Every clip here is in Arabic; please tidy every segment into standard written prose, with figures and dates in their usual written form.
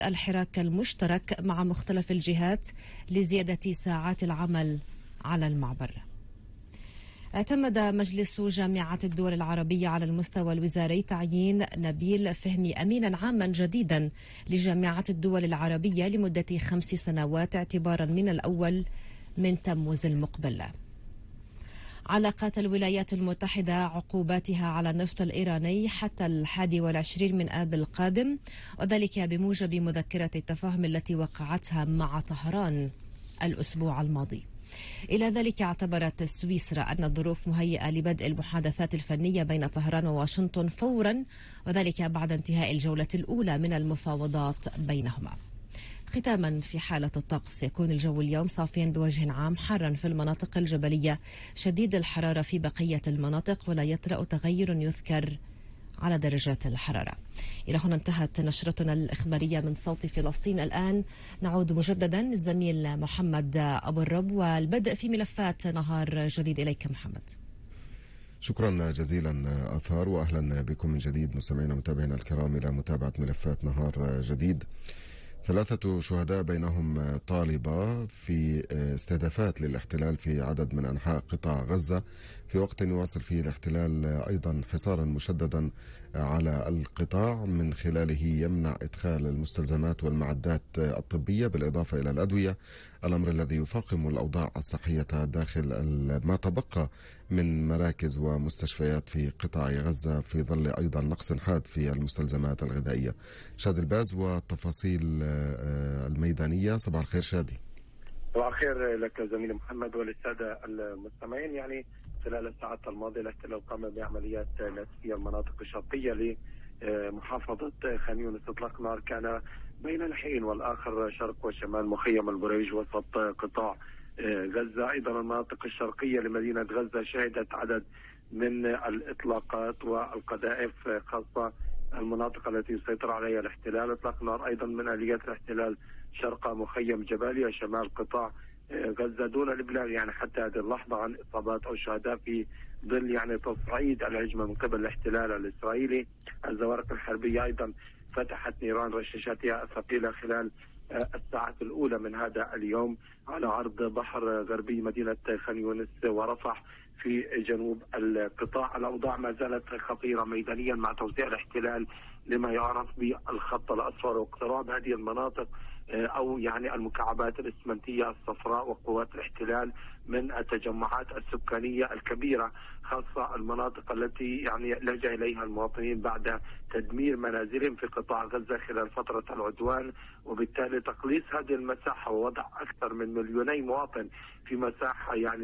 الحراك المشترك مع مختلف الجهات لزيادة ساعات العمل على المعبر. اعتمد مجلس جامعة الدول العربية على المستوى الوزاري تعيين نبيل فهمي أمينا عاما جديدا لجامعة الدول العربية لمدة 5 سنوات اعتبارا من الأول من تموز المقبل. علاقات الولايات المتحدة عقوباتها على النفط الإيراني حتى 21 من آب القادم، وذلك بموجب مذكرة التفاهم التي وقعتها مع طهران الأسبوع الماضي. إلى ذلك اعتبرت سويسرا أن الظروف مهيئة لبدء المحادثات الفنية بين طهران وواشنطن فورا، وذلك بعد انتهاء الجولة الأولى من المفاوضات بينهما. ختاما، في حالة الطقس، يكون الجو اليوم صافيا بوجه عام، حارا في المناطق الجبلية، شديد الحرارة في بقية المناطق، ولا يطرأ تغير يذكر على درجات الحرارة. إلى هنا انتهت نشرتنا الإخبارية من صوت فلسطين. الآن نعود مجددا للزميل محمد أبو الرب والبدء في ملفات نهار جديد. إليك محمد. شكرا جزيلا أثار، وأهلا بكم من جديد مستمعينا ومتابعينا الكرام إلى متابعة ملفات نهار جديد. 3 شهداء بينهم طالبة في استهدافات للاحتلال في عدد من أنحاء قطاع غزة، في وقت يواصل فيه الاحتلال أيضا حصارا مشددا على القطاع من خلاله يمنع إدخال المستلزمات والمعدات الطبية بالإضافة إلى الأدوية، الأمر الذي يفاقم الأوضاع الصحية داخل ما تبقى من مراكز ومستشفيات في قطاع غزة، في ظل أيضا نقص حاد في المستلزمات الغذائية. شادي الباز والتفاصيل الميدانية. صباح الخير شادي. صباح الخير لك زميلي محمد وللسادة المستمعين. يعني خلال الساعات الماضية الاحتلال قام بعمليات نسفية المناطق الشرقية لمحافظة خان يونس. اطلاق نار كان بين الحين والآخر شرق وشمال مخيم البريج وسط قطاع غزة. أيضا المناطق الشرقية لمدينة غزة شهدت عدد من الإطلاقات والقذائف، خاصة المناطق التي يسيطر عليها الاحتلال. اطلاق نار ايضا من اليات الاحتلال شرق مخيم جباليا شمال قطاع غزة، دون الابلاغ يعني حتى هذه اللحظة عن اصابات او شهداء في ظل يعني تصعيد الهجمة من قبل الاحتلال الاسرائيلي. الزوارق الحربية ايضا فتحت نيران رشاشاتها الثقيلة خلال الساعات الأولى من هذا اليوم على عرض بحر غربي مدينة خان يونس ورفح في جنوب القطاع. الأوضاع ما زالت خطيرة ميدانيا مع توسيع الاحتلال لما يعرف بالخط الأصفر واقتراب هذه المناطق أو يعني المكعبات الإسمنتية الصفراء وقوات الاحتلال من التجمعات السكانية الكبيرة، خاصة المناطق التي يعني لجأ إليها المواطنين بعد تدمير منازلهم في قطاع غزة خلال فترة العدوان، وبالتالي تقليص هذه المساحة ووضع أكثر من 2 مواطن في مساحة يعني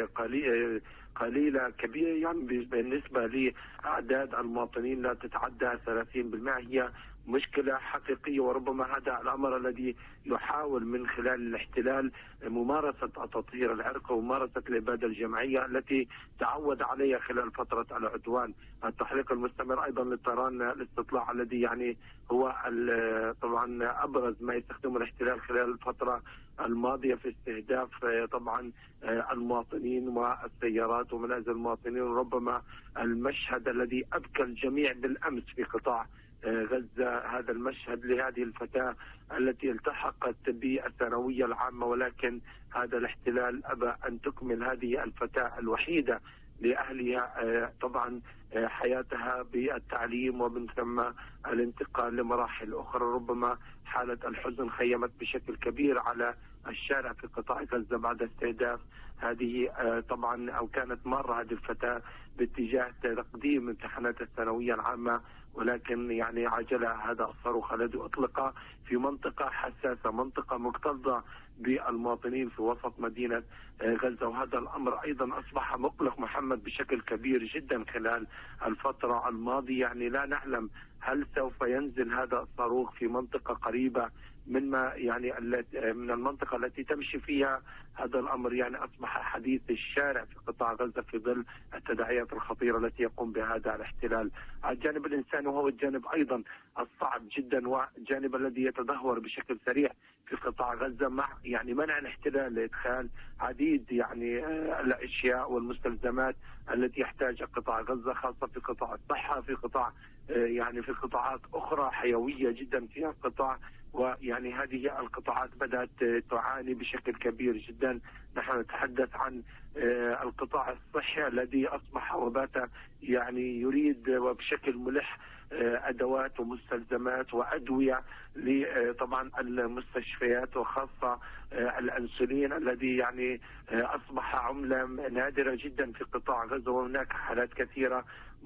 قليلة كبيرة يعني بالنسبة لأعداد المواطنين لا تتعدى 30%. هي مشكلة حقيقية، وربما هذا الأمر الذي يحاول من خلال الاحتلال ممارسة التطهير العرقي وممارسة الإبادة الجماعية التي تعود عليها خلال فترة العدوان. التحريق المستمر أيضا للطيران الاستطلاع الذي يعني هو طبعا أبرز ما يستخدمه الاحتلال خلال الفترة الماضية في استهداف طبعا المواطنين والسيارات ومنازل المواطنين. ربما المشهد الذي أبكى الجميع بالأمس في قطاع غزة، هذا المشهد لهذه الفتاة التي التحقت بالثانوية العامة، ولكن هذا الاحتلال أبى أن تكمل هذه الفتاة الوحيدة لأهلها طبعا حياتها بالتعليم ومن ثم الانتقال لمراحل أخرى. ربما حالة الحزن خيمت بشكل كبير على الشارع في قطاع غزة بعد استهداف هذه طبعا أو كانت مرة هذه الفتاة باتجاه تقديم امتحانات الثانوية العامة، ولكن يعني عجلها هذا الصاروخ الذي أطلق في منطقة حساسة، منطقة مكتظة بالمواطنين في وسط مدينة غزة. وهذا الأمر أيضا أصبح مقلق محمد بشكل كبير جدا خلال الفترة الماضية. يعني لا نعلم هل سوف ينزل هذا الصاروخ في منطقة قريبة مما يعني من المنطقة التي تمشي فيها. هذا الأمر يعني أصبح حديث الشارع في قطاع غزة في ظل التداعيات الخطيرة التي يقوم بها هذا الاحتلال. الجانب الإنساني وهو الجانب أيضا الصعب جدا، والجانب الذي يتدهور بشكل سريع في قطاع غزة مع يعني منع الاحتلال لإدخال عديد يعني الأشياء والمستلزمات التي يحتاجها قطاع غزة، خاصة في قطاع الصحة، في قطاع يعني في قطاعات أخرى حيوية جدا فيها قطاع ويعني هذه القطاعات بدأت تعاني بشكل كبير جدا. نحن نتحدث عن القطاع الصحي الذي أصبح وبات يعني يريد وبشكل ملح أدوات ومستلزمات وأدوية لطبعا المستشفيات، وخاصة الأنسولين الذي يعني أصبح عملة نادرة جدا في قطاع غزة، وهناك حالات كثيرة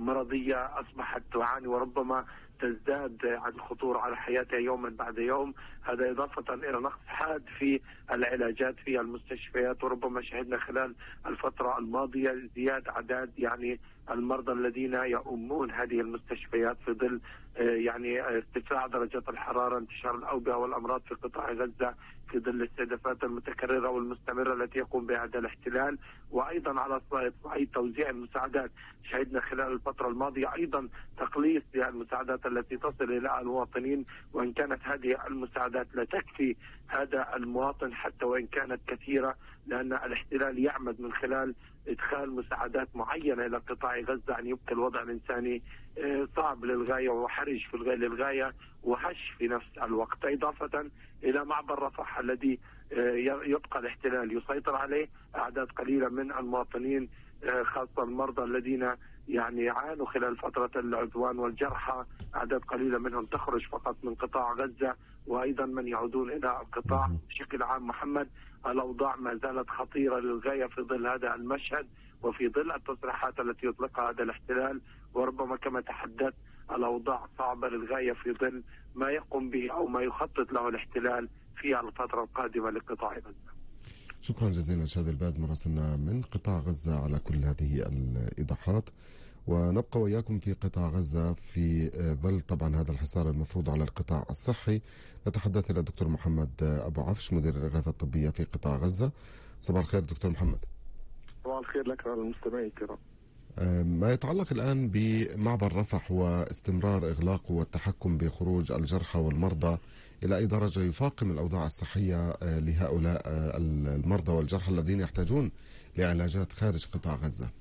مرضية أصبحت تعاني وربما تزداد عن الخطورة على حياتها يوما بعد يوم. هذا إضافة إلى نقص حاد في العلاجات في المستشفيات، وربما شهدنا خلال الفترة الماضية زياد أعداد يعني المرضى الذين يؤمون هذه المستشفيات في ظل يعني ارتفاع درجات الحرارة، انتشار الأوبئة والأمراض في قطاع غزة في ظل الاستهدافات المتكررة والمستمرة التي يقوم بها هذا الاحتلال. وأيضا على صعيد توزيع المساعدات شهدنا خلال الفترة الماضية أيضا تقليص للمساعدات التي تصل إلى المواطنين، وإن كانت هذه المساعدات لا تكفي هذا المواطن حتى وإن كانت كثيرة، لأن الاحتلال يعمد من خلال إدخال مساعدات معينة إلى قطاع غزة أن يبقى الوضع الإنساني صعب للغاية وحرج للغاية وهش في نفس الوقت، إضافة إلى معبر رفح الذي يبقى الاحتلال يسيطر عليه. أعداد قليلة من المواطنين خاصة المرضى الذين يعني يعانوا خلال فترة العدوان والجرحى، أعداد قليلة منهم تخرج فقط من قطاع غزة، وأيضا من يعودون إلى القطاع بشكل عام. محمد، الأوضاع ما زالت خطيرة للغاية في ظل هذا المشهد وفي ظل التصريحات التي يطلقها هذا الاحتلال، وربما كما تحدث الأوضاع صعبة للغاية في ظل ما يقوم به أو ما يخطط له الاحتلال في الفترة القادمة لقطاع غزة. شكرا جزيلا شادي الباز مراسلنا من قطاع غزة على كل هذه الإيضاحات. ونبقى وإياكم في قطاع غزة في ظل طبعا هذا الحصار المفروض على القطاع الصحي. نتحدث إلى الدكتور محمد أبو عفش مدير الإغاثة الطبية في قطاع غزة. صباح الخير دكتور محمد. صباح الخير لك على المستمعين الكرام. ما يتعلق الآن بمعبر رفح واستمرار إغلاقه والتحكم بخروج الجرحى والمرضى، إلى أي درجة يفاقم الأوضاع الصحية لهؤلاء المرضى والجرحى الذين يحتاجون لعلاجات خارج قطاع غزة؟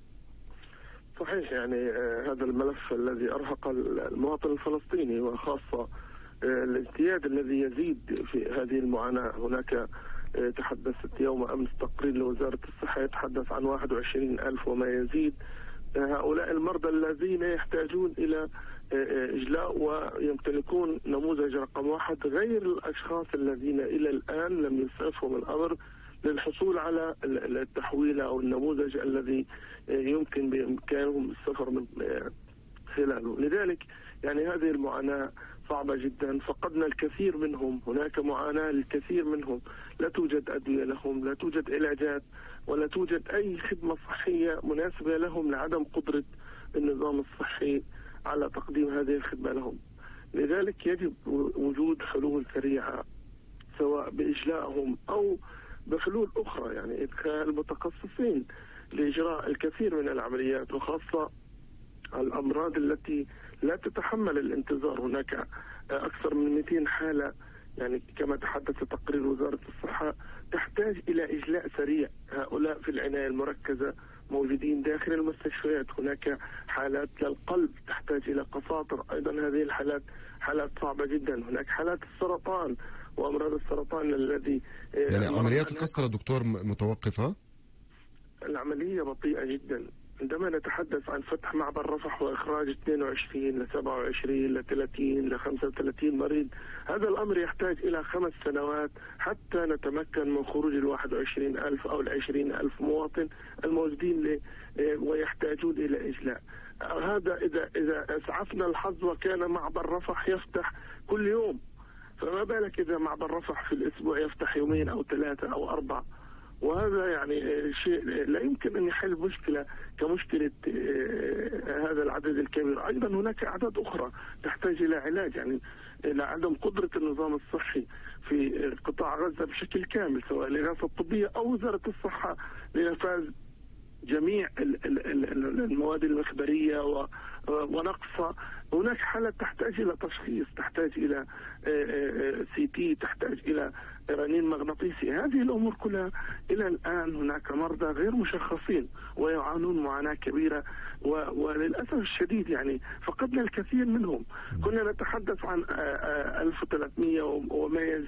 صحيح، يعني هذا الملف الذي أرهق المواطن الفلسطيني، وخاصة الازدياد الذي يزيد في هذه المعاناة. هناك تحدثت يوم أمس تقرير لوزارة الصحة يتحدث عن 21,000 وما يزيد هؤلاء المرضى الذين يحتاجون إلى إجلاء ويمتلكون نموذج رقم 1، غير الأشخاص الذين إلى الآن لم يسعفهم الأمر للحصول على التحويل أو النموذج الذي يمكن بإمكانهم السفر من خلاله. لذلك يعني هذه المعاناة صعبة جدا، فقدنا الكثير منهم، هناك معاناة للكثير منهم، لا توجد أدوية لهم، لا توجد علاجات، ولا توجد أي خدمة صحية مناسبة لهم لعدم قدرة النظام الصحي على تقديم هذه الخدمة لهم. لذلك يجب وجود حلول سريعة، سواء بإجلائهم أو بحلول أخرى، يعني إدخال متخصصين لإجراء الكثير من العمليات، وخاصة الأمراض التي لا تتحمل الانتظار. هناك أكثر من 200 حالة يعني كما تحدث تقرير وزارة الصحة تحتاج إلى إجلاء سريع. هؤلاء في العناية المركزة موجودين داخل المستشفيات. هناك حالات للقلب تحتاج إلى قساطر، أيضا هذه الحالات حالات صعبة جدا. هناك حالات السرطان وأمراض السرطان الذي يعني عمليات القسطرة دكتور متوقفة؟ العملية بطيئة جدا. عندما نتحدث عن فتح معبر رفح وإخراج 22 ل 27 ل 30 ل 35 مريض، هذا الأمر يحتاج إلى 5 سنوات حتى نتمكن من خروج 21,000 أو 20,000 مواطن الموجودين ويحتاجون إلى إجلاء. هذا إذا أسعفنا الحظ وكان معبر رفح يفتح كل يوم، فما بالك إذا معبر رفح في الأسبوع يفتح 2 أو 3 أو 4. وهذا يعني شيء لا يمكن أن يحل مشكلة كمشكلة هذا العدد الكبير. أيضا هناك أعداد أخرى تحتاج إلى علاج، يعني إلى عدم قدرة النظام الصحي في قطاع غزة بشكل كامل، سواء الإغاثة الطبية أو وزارة الصحة، لنفاذ جميع المواد المخبرية ونقصها هناك حالة تحتاج إلى تشخيص، تحتاج إلى سي تي، تحتاج إلى رنين مغناطيسي. هذه الأمور كلها إلى الآن هناك مرضى غير مشخصين ويعانون معاناة كبيرة، وللأسف الشديد يعني فقدنا الكثير منهم. كنا نتحدث عن 1300 وما يزيد